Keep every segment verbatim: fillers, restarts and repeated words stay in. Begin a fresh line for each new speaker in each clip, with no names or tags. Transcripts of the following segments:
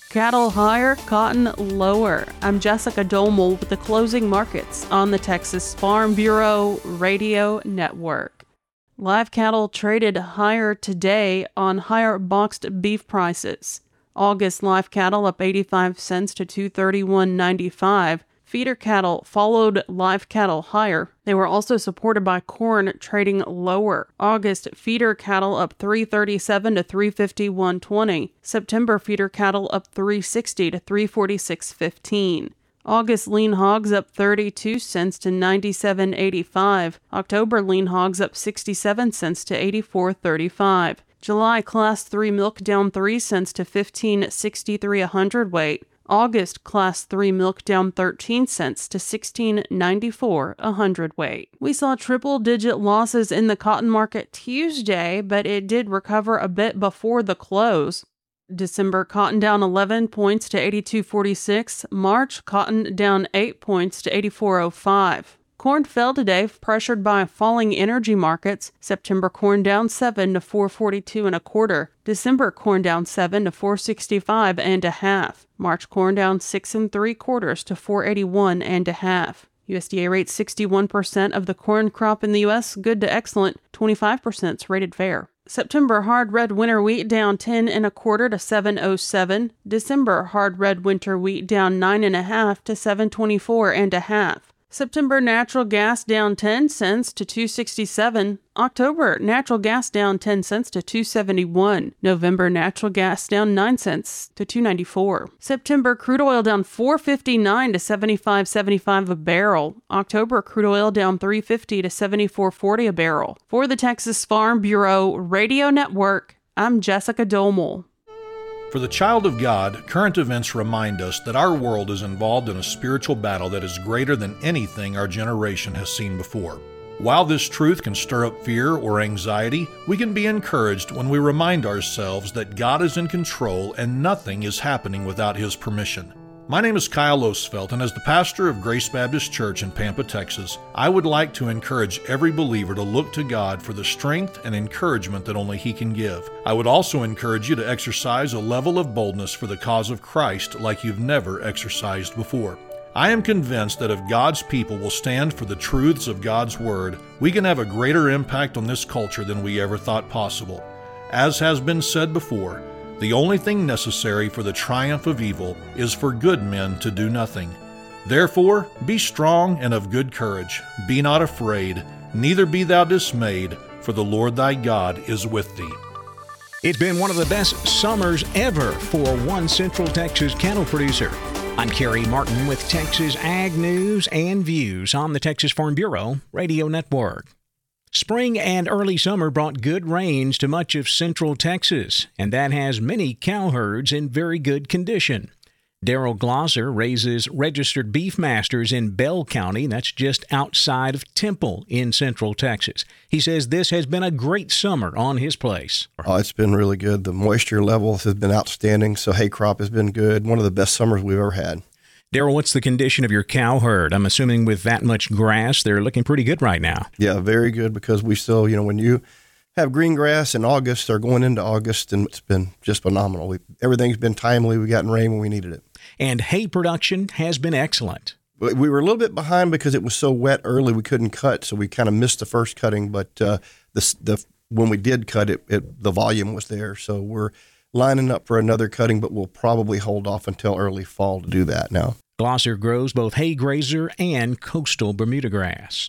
Cattle higher, cotton lower. I'm Jessica Domel with the closing markets on the Texas Farm Bureau Radio Network. Live cattle traded higher today on higher boxed beef prices. August live cattle up eighty-five cents to two thirty-one ninety-five. Feeder cattle followed live cattle higher. They were also supported by corn trading lower. August feeder cattle up three thirty-seven to three fifty-one twenty. September feeder cattle up three sixty to three forty-six fifteen. August lean hogs up thirty-two cents to ninety-seven eighty-five. October lean hogs up sixty-seven cents to eighty-four thirty-five. July class three milk down three cents to fifteen sixty-three a hundredweight. August class three milk down thirteen cents to sixteen ninety-four a hundredweight. We saw triple-digit losses in the cotton market Tuesday, but it did recover a bit before the close. December cotton down eleven points to eighty-two forty-six. March cotton down eight points to eighty-four oh five. Corn fell today, pressured by falling energy markets. September corn down seven to four forty-two and a quarter. December corn down seven to four sixty-five and a half. March corn down six and three quarters to four eighty-one and a half. U S D A rates sixty-one percent of the corn crop in the U S good to excellent. twenty-five percent is rated fair. September hard red winter wheat down ten and a quarter to seven oh seven. December hard red winter wheat down nine and a half to seven twenty-four and a half. September natural gas down ten cents to two sixty-seven. October natural gas down ten cents to two seventy-one. November natural gas down nine cents to two ninety-four. September crude oil down four fifty-nine to seventy-five seventy-five a barrel. October crude oil down three fifty to seventy-four forty a barrel. For the Texas Farm Bureau Radio Network, I'm Jessica Domel.
For the child of God, current events remind us that our world is involved in a spiritual battle that is greater than anything our generation has seen before. While this truth can stir up fear or anxiety, we can be encouraged when we remind ourselves that God is in control and nothing is happening without His permission. My name is Kyle Osfelt, and as the pastor of Grace Baptist Church in Pampa, Texas, I would like to encourage every believer to look to God for the strength and encouragement that only He can give. I would also encourage you to exercise a level of boldness for the cause of Christ like you've never exercised before. I am convinced that if God's people will stand for the truths of God's Word, we can have a greater impact on this culture than we ever thought possible. As has been said before, the only thing necessary for the triumph of evil is for good men to do nothing. Therefore, be strong and of good courage. Be not afraid, neither be thou dismayed, for the Lord thy God is with thee.
It's been one of the best summers ever for one Central Texas cattle producer. I'm Kerry Martin with Texas Ag News and Views on the Texas Farm Bureau Radio Network. Spring and early summer brought good rains to much of central Texas, and that has many cow herds in very good condition. Daryl Glosser raises registered beef masters in Bell County, that's just outside of Temple in central Texas. He says this has been a great summer on his place.
Oh, it's been really good. The moisture levels have been outstanding, so hay crop has been good. One of the best summers we've ever had.
Daryl, what's the condition of your cow herd? I'm assuming with that much grass, they're looking pretty good right now.
Yeah, very good, because we still, you know, when you have green grass in August or going into August, and it's been just phenomenal. We, everything's been timely. We've gotten rain when we needed it.
And hay production has been excellent.
We were a little bit behind because it was so wet early we couldn't cut, so we kind of missed the first cutting. But uh, the, the when we did cut it, it, the volume was there. So we're lining up for another cutting, but we'll probably hold off until early fall to do that now.
Glosser grows both hay grazer and coastal Bermuda grass.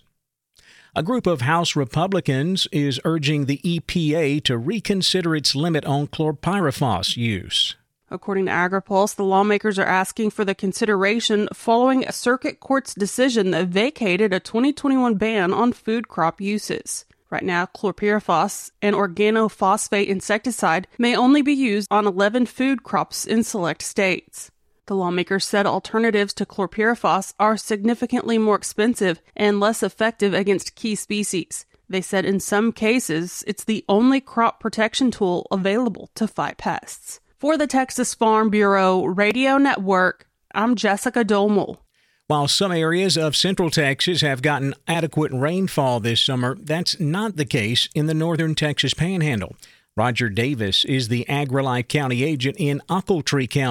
A group of House Republicans is urging the E P A to reconsider its limit on chlorpyrifos use.
According to AgriPulse, the lawmakers are asking for the consideration following a circuit court's decision that vacated a twenty twenty-one ban on food crop uses. Right now, chlorpyrifos, an organophosphate insecticide, may only be used on eleven food crops in select states. The lawmakers said alternatives to chlorpyrifos are significantly more expensive and less effective against key species. They said in some cases, it's the only crop protection tool available to fight pests. For the Texas Farm Bureau Radio Network, I'm Jessica Domel.
While some areas of central Texas have gotten adequate rainfall this summer, that's not the case in the northern Texas Panhandle. Roger Davis is the AgriLife County agent in Ochiltree County.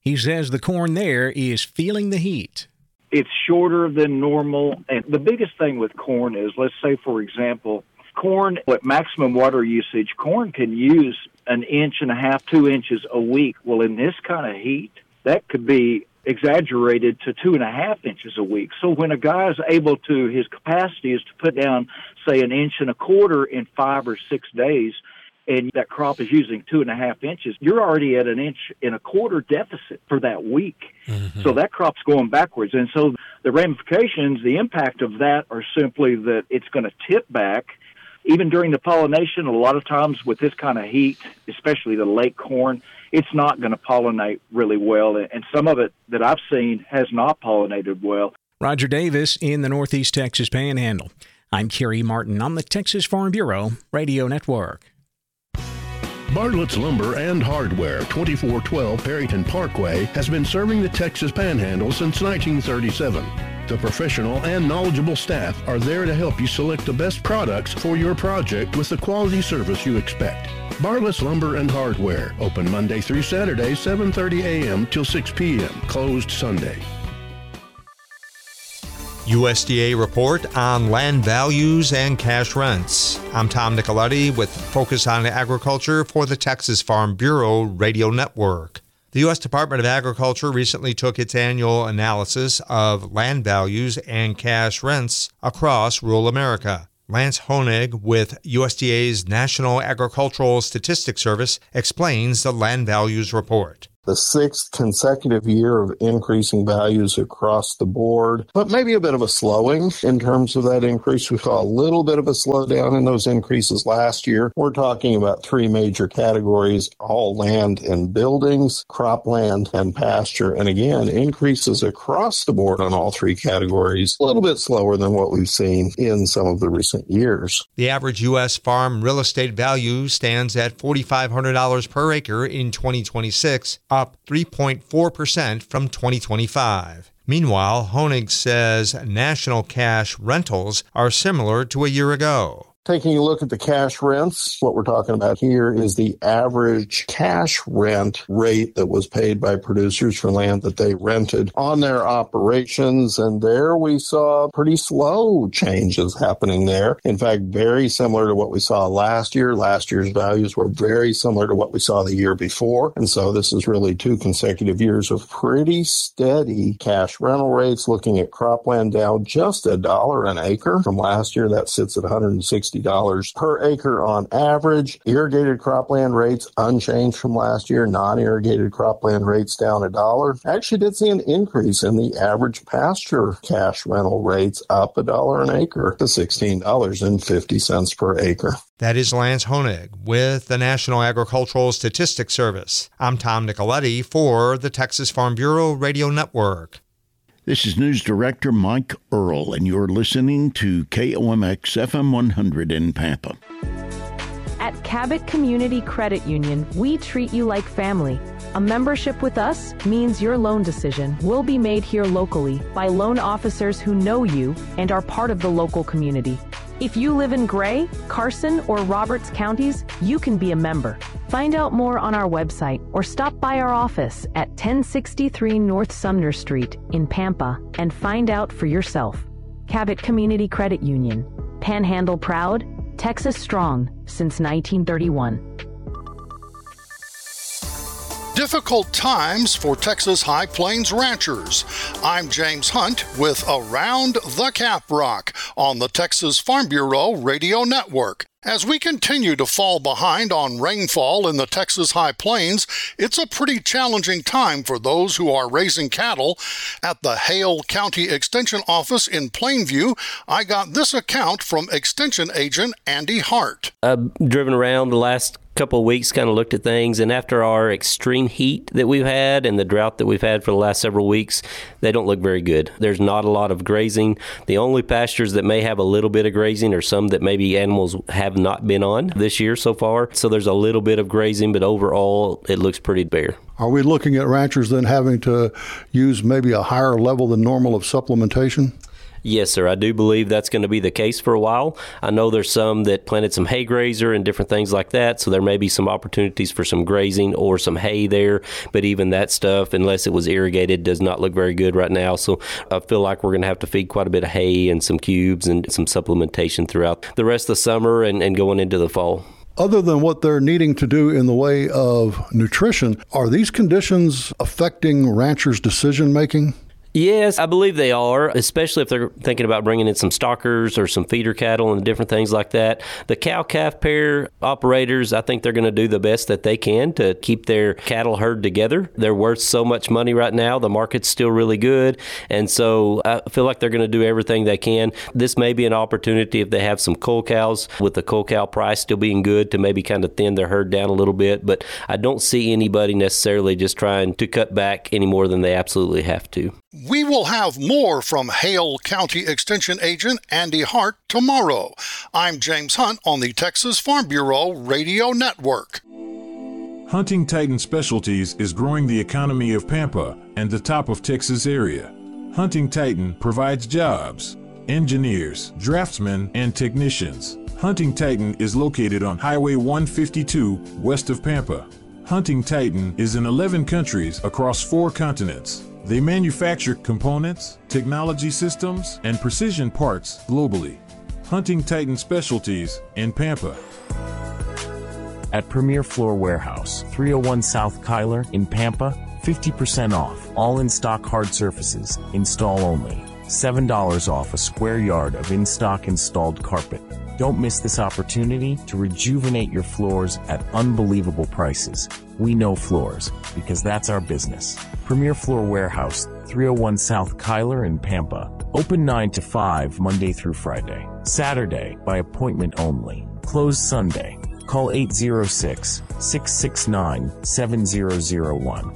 He says the corn there is feeling the heat.
It's shorter than normal. And the biggest thing with corn is, let's say, for example, corn at maximum water usage, corn can use an inch and a half, two inches a week. Well, in this kind of heat, that could be exaggerated to two and a half inches a week. So when a guy is able to, his capacity is to put down, say, an inch and a quarter in five or six days, and that crop is using two and a half inches, you're already at an inch and a quarter deficit for that week. Mm-hmm. So that crop's going backwards. And so the ramifications, the impact of that are simply that it's going to tip back. Even during the pollination, a lot of times with this kind of heat, especially the late corn, it's not going to pollinate really well. And some of it that I've seen has not pollinated well.
Roger Davis in the Northeast Texas Panhandle. I'm Kerry Martin on the Texas Farm Bureau Radio Network.
Bartlett's Lumber and Hardware, twenty-four twelve Perryton Parkway, has been serving the Texas Panhandle since nineteen thirty-seven. The professional and knowledgeable staff are there to help you select the best products for your project with the quality service you expect. Bartlett's Lumber and Hardware, open Monday through Saturday, seven thirty a.m. till six p.m., closed Sunday.
U S D A report on land values and cash rents. I'm Tom Nicoletti with Focus on Agriculture for the Texas Farm Bureau Radio Network. The U S Department of Agriculture recently took its annual analysis of land values and cash rents across rural America. Lance Honig with U S D A's National Agricultural Statistics Service explains the land values report.
The sixth consecutive year of increasing values across the board, but maybe a bit of a slowing in terms of that increase. We saw a little bit of a slowdown in those increases last year. We're talking about three major categories, all land and buildings, cropland, and pasture. And again, increases across the board on all three categories, a little bit slower than what we've seen in some of the recent years.
The average U S farm real estate value stands at four thousand five hundred dollars per acre in twenty twenty-six, up three point four percent from twenty twenty-five. Meanwhile, Honig says national cash rentals are similar to a year ago.
Taking a look at the cash rents, what we're talking about here is the average cash rent rate that was paid by producers for land that they rented on their operations. And there we saw pretty slow changes happening there. In fact, very similar to what we saw last year. Last year's values were very similar to what we saw the year before. And so this is really two consecutive years of pretty steady cash rental rates. Looking at cropland down just a dollar an acre from last year. That sits at one hundred sixty dollars per acre on average. Irrigated cropland rates unchanged from last year. Non-irrigated cropland rates down a dollar. Actually did see an increase in the average pasture cash rental rates, up a dollar an acre to sixteen dollars and fifty cents per acre.
That is Lance Honig with the National Agricultural Statistics Service. I'm Tom Nicoletti for the Texas Farm Bureau Radio Network.
This is News Director Mike Earl, and you're listening to K O M X F M one hundred in Pampa.
At Cabot Community Credit Union, we treat you like family. A membership with us means your loan decision will be made here locally by loan officers who know you and are part of the local community. If you live in Gray, Carson, or Roberts counties, you can be a member. Find out more on our website or stop by our office at ten sixty-three North Sumner Street in Pampa and find out for yourself. Cabot Community Credit Union. Panhandle proud, Texas strong since nineteen thirty-one.
Difficult times for Texas High Plains ranchers. I'm James Hunt with Around the Caprock on the Texas Farm Bureau Radio Network. As we continue to fall behind on rainfall in the Texas High Plains, it's a pretty challenging time for those who are raising cattle. At the Hale County Extension Office in Plainview, I got this account from Extension Agent Andy Hart.
I've driven around the last couple of weeks, kind of looked at things, and after our extreme heat that we've had and the drought that we've had for the last several weeks, they don't look very good. There's not a lot of grazing. The only pastures that may have a little bit of grazing are some that maybe animals have not been on this year so far. So there's a little bit of grazing, but overall it looks pretty bare.
Are we looking at ranchers then having to use maybe a higher level than normal of supplementation?
Yes, sir. I do believe that's going to be the case for a while. I know there's some that planted some hay grazer and different things like that, so there may be some opportunities for some grazing or some hay there, but even that stuff, unless it was irrigated, does not look very good right now. So I feel like we're going to have to feed quite a bit of hay and some cubes and some supplementation throughout the rest of the summer and, and going into the fall.
Other than what they're needing to do in the way of nutrition, are these conditions affecting ranchers' decision making?
Yes, I believe they are, especially if they're thinking about bringing in some stockers or some feeder cattle and different things like that. The cow-calf pair operators, I think they're going to do the best that they can to keep their cattle herd together. They're worth so much money right now. The market's still really good, and so I feel like they're going to do everything they can. This may be an opportunity if they have some cull cows, with the cull cow price still being good, to maybe kind of thin their herd down a little bit, but I don't see anybody necessarily just trying to cut back any more than they absolutely have to.
We will have more from Hale County Extension Agent Andy Hart tomorrow. I'm James Hunt on the Texas Farm Bureau Radio Network.
Hunting Titan Specialties is growing the economy of Pampa and the top of Texas area. Hunting Titan provides jobs, engineers, draftsmen, and technicians. Hunting Titan is located on Highway one fifty-two west of Pampa. Hunting Titan is in eleven countries across four continents. They manufacture components, technology systems, and precision parts globally. Hunting Titan Specialties in Pampa.
At Premier Floor Warehouse, three oh one South Kyler in Pampa, fifty percent off. All in-stock hard surfaces, install only. seven dollars off a square yard of in-stock installed carpet. Don't miss this opportunity to rejuvenate your floors at unbelievable prices. We know floors, because that's our business. Premier Floor Warehouse, three oh one South Kyler in Pampa. Open nine to five Monday through Friday. Saturday, by appointment only. Closed Sunday. Call eight oh six, six six nine, seven zero zero one.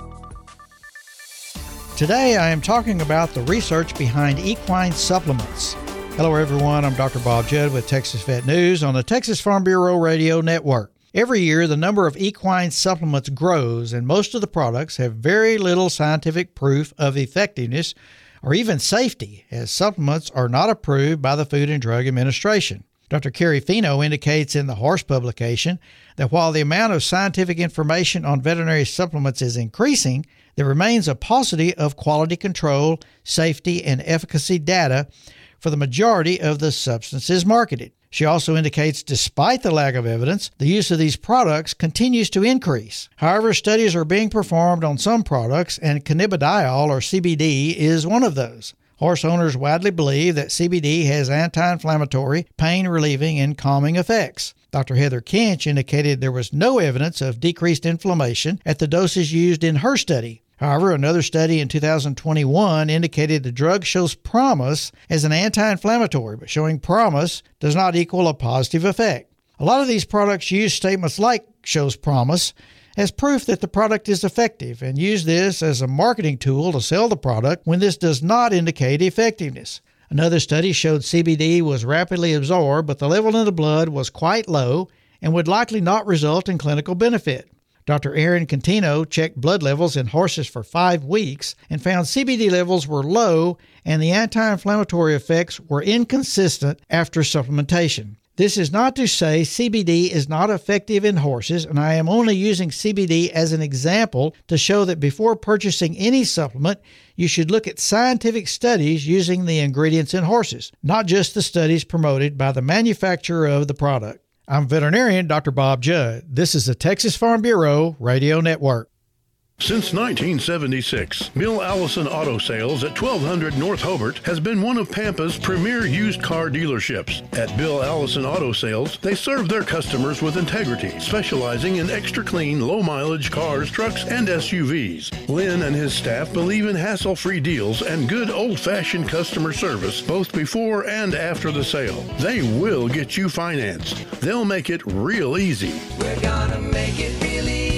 Today I am talking about the research behind equine supplements. Hello everyone, I'm Doctor Bob Judd with Texas Vet News on the Texas Farm Bureau Radio Network. Every year, the number of equine supplements grows, and most of the products have very little scientific proof of effectiveness or even safety, as supplements are not approved by the Food and Drug Administration. Doctor Kerry Fino indicates in the Horse publication that while the amount of scientific information on veterinary supplements is increasing, there remains a paucity of quality control, safety, and efficacy data for the majority of the substances marketed. She also indicates despite the lack of evidence, the use of these products continues to increase. However, studies are being performed on some products, and cannabidiol, or C B D, is one of those. Horse owners widely believe that C B D has anti-inflammatory, pain-relieving, and calming effects. Doctor Heather Kinch indicated there was no evidence of decreased inflammation at the doses used in her study. However, another study in two thousand twenty-one indicated the drug shows promise as an anti-inflammatory, but showing promise does not equal a positive effect. A lot of these products use statements like shows promise as proof that the product is effective and use this as a marketing tool to sell the product when this does not indicate effectiveness. Another study showed C B D was rapidly absorbed, but the level in the blood was quite low and would likely not result in clinical benefit. Doctor Aaron Contino checked blood levels in horses for five weeks and found C B D levels were low and the anti-inflammatory effects were inconsistent after supplementation. This is not to say C B D is not effective in horses, and I am only using C B D as an example to show that before purchasing any supplement, you should look at scientific studies using the ingredients in horses, not just the studies promoted by the manufacturer of the product. I'm veterinarian Doctor Bob Judd. This is the Texas Farm Bureau Radio Network.
Since nineteen seventy-six, Bill Allison Auto Sales at twelve hundred North Hobart has been one of Pampa's premier used car dealerships. At Bill Allison Auto Sales, they serve their customers with integrity, specializing in extra clean, low-mileage cars, trucks, and S U Vs. Lynn and his staff believe in hassle-free deals and good old-fashioned customer service, both before and after the sale. They will get you financed. They'll make it real easy.
We're gonna make it real easy.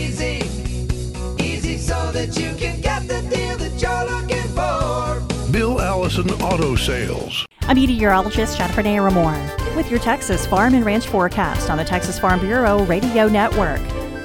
So that you can get the deal that you're looking for.
Bill Allison Auto Sales.
I'm meteorologist Jennifer Naramore with your Texas Farm and Ranch forecast on the Texas Farm Bureau Radio Network. The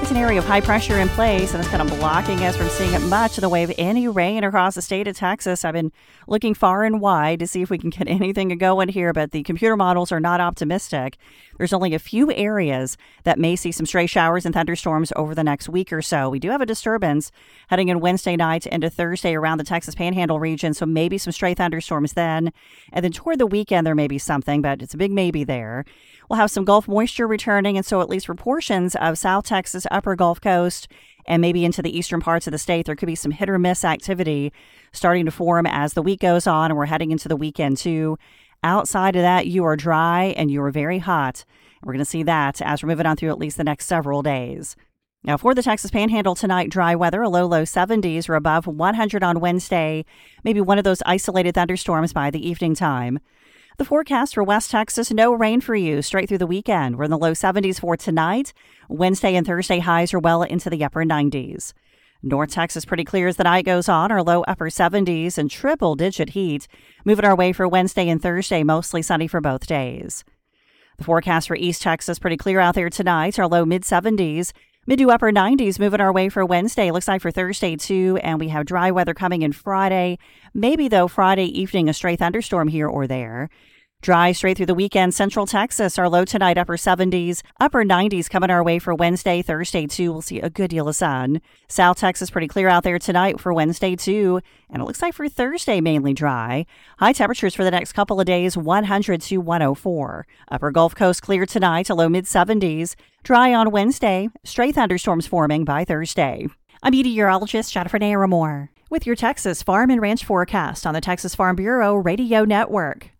an area of high pressure in place, and it's kind of blocking us from seeing much of the way of any rain across the state of Texas. I've been looking far and wide to see if we can get anything going here, but the computer models are not optimistic. There's only a few areas that may see some stray showers and thunderstorms over the next week or so. We do have a disturbance heading in Wednesday night into Thursday around the Texas Panhandle region, so maybe some stray thunderstorms then. And then toward the weekend, there may be something, but it's a big maybe there. We'll have some Gulf moisture returning, and so at least for portions of South Texas, upper Gulf Coast, and maybe into the eastern parts of the state, there could be some hit or miss activity starting to form as the week goes on, and we're heading into the weekend too. Outside of that, you are dry and you are very hot. We're going to see that as we're moving on through at least the next several days. Now, for the Texas Panhandle tonight, dry weather, a low, low seventies or above one hundred on Wednesday. Maybe one of those isolated thunderstorms by the evening time. The forecast for West Texas, no rain for you straight through the weekend. We're in the low seventies for tonight. Wednesday and Thursday highs are well into the upper nineties. North Texas pretty clear as the night goes on, our low upper seventies and triple-digit heat. Moving our way for Wednesday and Thursday, mostly sunny for both days. The forecast for East Texas pretty clear out there tonight, our low mid-seventies. Mid to upper nineties moving our way for Wednesday. Looks like for Thursday, too. And we have dry weather coming in Friday. Maybe, though, Friday evening, a stray thunderstorm here or there. Dry straight through the weekend. Central Texas, our low tonight, upper seventies. Upper nineties coming our way for Wednesday. Thursday, too, we'll see a good deal of sun. South Texas pretty clear out there tonight for Wednesday, too. And it looks like for Thursday, mainly dry. High temperatures for the next couple of days, one hundred to one oh four. Upper Gulf Coast clear tonight, a low mid-seventies. Dry on Wednesday. Stray thunderstorms forming by Thursday. I'm meteorologist Jennifer Naramore with your Texas Farm and Ranch forecast on the Texas Farm Bureau Radio Network.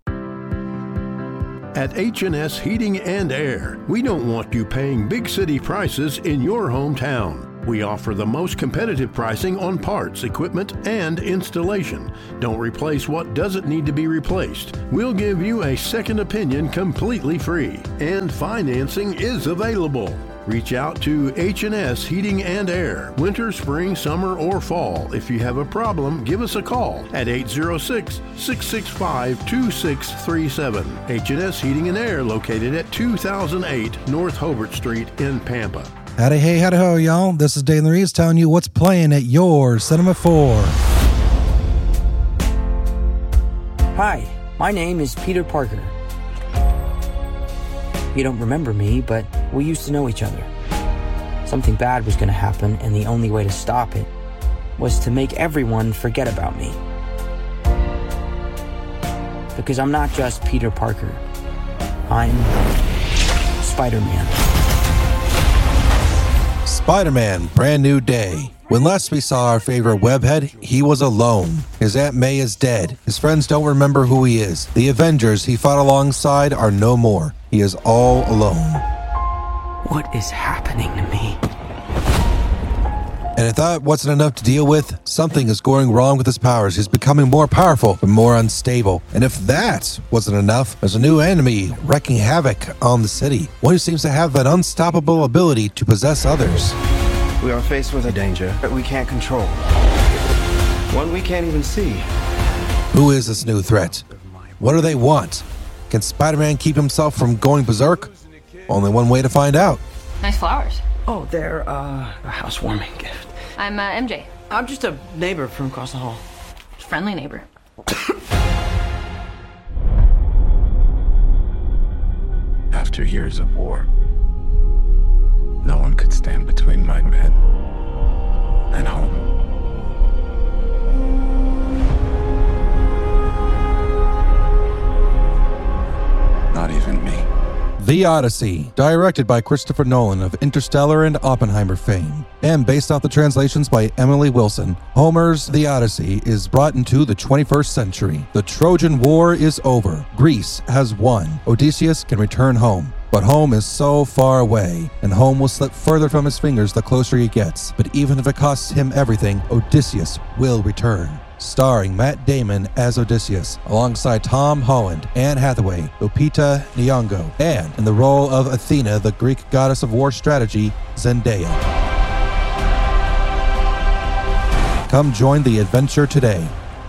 At H and S Heating and Air, we don't want you paying big city prices in your hometown. We offer the most competitive pricing on parts, equipment, and installation. Don't replace what doesn't need to be replaced. We'll give you a second opinion completely free, and financing is available. Reach out to H and S Heating and Air, winter, spring, summer, or fall. If you have a problem, give us a call at eight oh six, six six five, two six three seven. H and S Heating and Air, located at two thousand eight North Hobart Street in Pampa.
Howdy, hey, howdy, ho, y'all. This is Dane Reeves telling you what's playing at your Cinema four.
Hi, my name is Peter Parker. You don't remember me, but we used to know each other. Something bad was going to happen, and the only way to stop it was to make everyone forget about me. Because I'm not just Peter Parker. I'm Spider-Man.
Spider-Man, brand new day. When last we saw our favorite webhead, he was alone. His Aunt May is dead. His friends don't remember who he is. The Avengers he fought alongside are no more. He is all alone.
What is happening to me?
And if that wasn't enough to deal with, something is going wrong with his powers. He's becoming more powerful, but more unstable. And if that wasn't enough, there's a new enemy wreaking havoc on the city. One who seems to have an unstoppable ability to possess others.
We are faced with a danger that we can't control. One we can't even see.
Who is this new threat? What do they want? Can Spider-Man keep himself from going berserk? Only one way to find out.
Nice flowers.
Oh, they're uh, a housewarming gift.
I'm uh, M J.
I'm just a neighbor from across the hall.
Friendly neighbor.
After years of war, no one could stand between my men and home. Not even me.
The Odyssey, directed by Christopher Nolan of Interstellar and Oppenheimer fame, and based off the translations by Emily Wilson, Homer's The Odyssey is brought into the twenty-first century. The Trojan War is over. Greece has won. Odysseus can return home. But home is so far away, and home will slip further from his fingers the closer he gets. But even if it costs him everything, Odysseus will return. Starring Matt Damon as Odysseus, alongside Tom Holland, Anne Hathaway, Lupita Nyong'o, and in the role of Athena, the Greek goddess of war strategy, Zendaya. Come join the adventure today.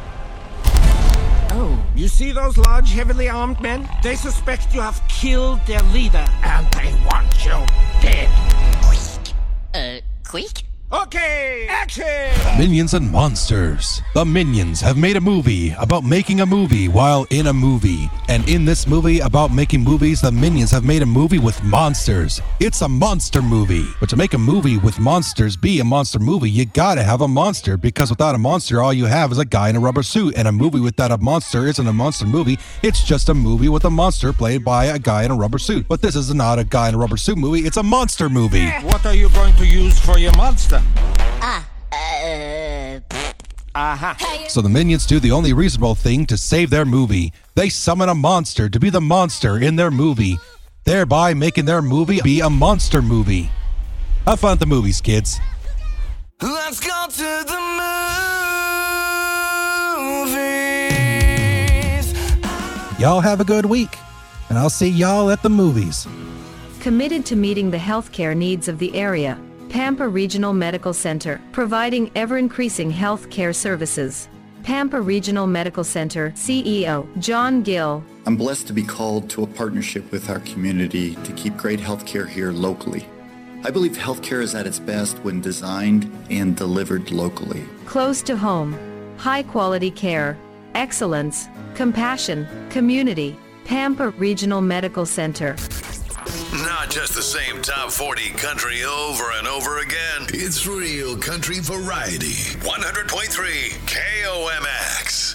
Oh, you see those large, heavily armed men? They suspect you have killed their leader, and they want you dead.
Uh, quick?
Okay, action!
Minions and Monsters. The Minions have made a movie about making a movie while in a movie. And in this movie about making movies, the Minions have made a movie with monsters. It's a monster movie. But to make a movie with monsters be a monster movie, you gotta have a monster, because without a monster, all you have is a guy in a rubber suit. And a movie without a monster isn't a monster movie. It's just a movie with a monster played by a guy in a rubber suit. But this is not a guy in a rubber suit movie. It's a monster movie.
What are you going to use for your monster?
Ah, uh...
Aha.
Uh-huh.
So the Minions do the only reasonable thing to save their movie. They summon a monster to be the monster in their movie, thereby making their movie be a monster movie. Have fun at the movies, kids.
Let's go to the movies.
Y'all have a good week, and I'll see y'all at the movies.
Committed to meeting the healthcare needs of the area, Pampa Regional Medical Center, providing ever-increasing health care services. Pampa Regional Medical Center C E O John Gill.
I'm blessed to be called to a partnership with our community to keep great healthcare here locally. I believe healthcare is at its best when designed and delivered locally.
Close to home, high-quality care, excellence, compassion, community. Pampa Regional Medical Center.
Not just the same top forty country over and over again. It's real country variety. one hundred point three K O M X.